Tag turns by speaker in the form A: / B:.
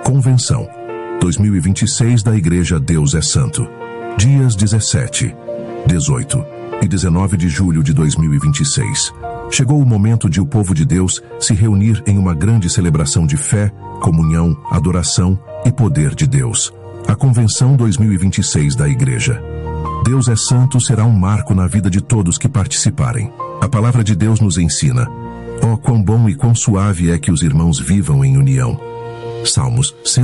A: Convenção 2026 da Igreja Deus é Santo. Dias 17, 18 e 19 de julho de 2026. Chegou o momento de o povo de Deus se reunir em uma grande celebração de fé, comunhão, adoração e poder de Deus. A Convenção 2026 da Igreja. Deus é Santo será um marco na vida de todos que participarem. A palavra de Deus nos ensina: ó, quão bom e quão suave é que os irmãos vivam em união. Salmos